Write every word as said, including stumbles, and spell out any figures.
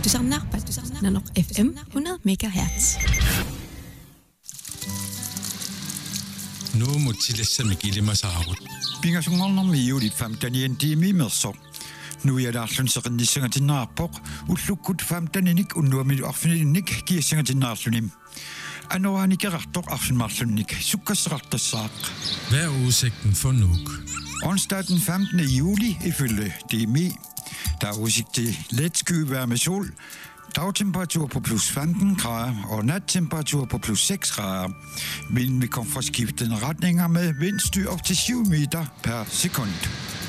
Du samler på Nanok F M hundrede megahertz. Nu må tillæse mig gilde mig saarut. Pingasungal nom iulit femtanien tiimi merso. Nu er der slunser nisser til narpok. Utlukut femtanenik unnuamil arfininik kiesinger til narsunim. Anoanik rattor arfinmarsunik. Sukkasrattassaak. Hvad er udsigten for Nuuk? Onsdag den femtende juli ifølge D M I. Der er udsigt til let skyvejr med sol. Dagtemperatur på plus femten grader og nattemperatur på plus seks grader. Vinden vil komme fra skiftende retninger med vindstyr op til syv meter per sekund.